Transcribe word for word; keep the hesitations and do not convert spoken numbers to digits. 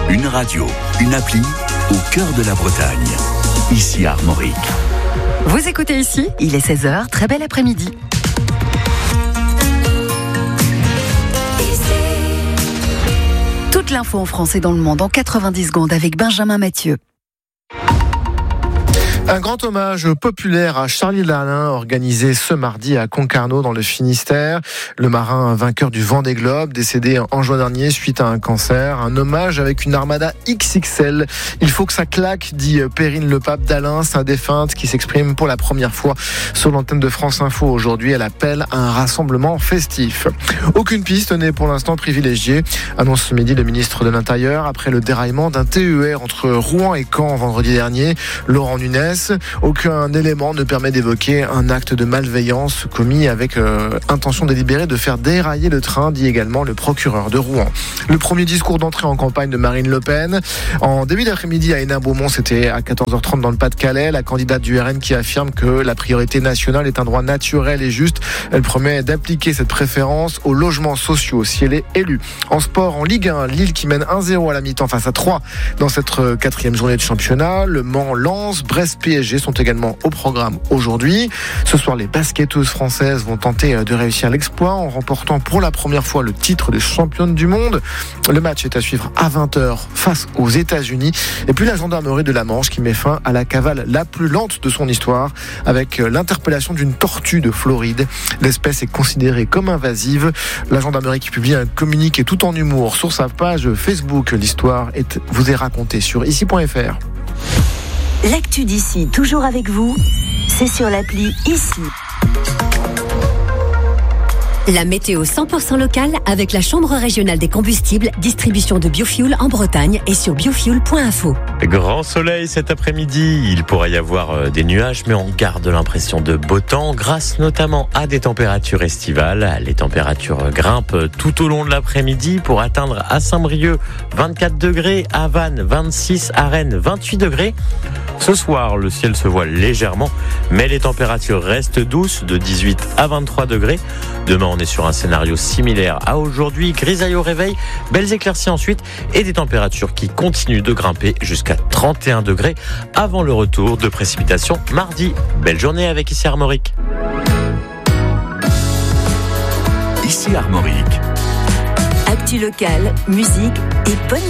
Une radio, une appli au cœur de la Bretagne. Ici Armorique. Vous écoutez ici, il est seize heures, très bel après-midi. Toute l'info en français dans le monde en quatre-vingt-dix secondes avec Benjamin Mathieu. Un grand hommage populaire à Charlie Lalin organisé ce mardi à Concarneau dans le Finistère. Le marin vainqueur du Vendée Globe, décédé en juin dernier suite à un cancer. Un hommage avec une armada X X L. Il faut que ça claque, dit Perrine Lepape d'Alain, sa défunte, qui s'exprime pour la première fois sur l'antenne de France Info aujourd'hui. Elle appelle à un rassemblement festif. Aucune piste n'est pour l'instant privilégiée, annonce ce midi le ministre de l'Intérieur après le déraillement d'un T E R entre Rouen et Caen vendredi dernier. Laurent Nunez. Aucun élément ne permet d'évoquer un acte de malveillance commis avec euh, intention délibérée de faire dérailler le train, dit également le procureur de Rouen. Le premier discours d'entrée en campagne de Marine Le Pen. En début d'après-midi à Hénin-Beaumont, c'était à quatorze heures trente dans le Pas-de-Calais. La candidate du R N qui affirme que la priorité nationale est un droit naturel et juste. Elle promet d'appliquer cette préférence aux logements sociaux si elle est élue. En sport, en Ligue un, Lille qui mène un zéro à la mi-temps face à trois dans cette quatrième journée de championnat. Le Mans, Lens, Brest, P S G sont également au programme aujourd'hui. Ce soir, les basketteuses françaises vont tenter de réussir l'exploit en remportant pour la première fois le titre de championne du monde. Le match est à suivre à vingt heures face aux États-Unis. Et puis la gendarmerie de la Manche qui met fin à la cavale la plus lente de son histoire avec l'interpellation d'une tortue de Floride. L'espèce est considérée comme invasive. La gendarmerie qui publie un communiqué tout en humour sur sa page Facebook. L'histoire est, vous est racontée sur ici point f r. L'actu d'ici, toujours avec vous, c'est sur l'appli Ici. La météo cent pour cent locale avec la Chambre régionale des combustibles, distribution de biofuel en Bretagne et sur biofuel point info. Grand soleil cet après-midi, il pourrait y avoir des nuages, mais on garde l'impression de beau temps, grâce notamment à des températures estivales. Les températures grimpent tout au long de l'après-midi pour atteindre à Saint-Brieuc vingt-quatre degrés, à Vannes vingt-six, à Rennes vingt-huit degrés. Ce soir, le ciel se voile légèrement, mais les températures restent douces de dix-huit à vingt-trois degrés. Demain, on est sur un scénario similaire à aujourd'hui, grisaille au réveil, belles éclaircies ensuite et des températures qui continuent de grimper jusqu'à trente et un degrés avant le retour de précipitations mardi. Belle journée avec Ici Armorique. Ici Armorique. Actu locale, musique et bonne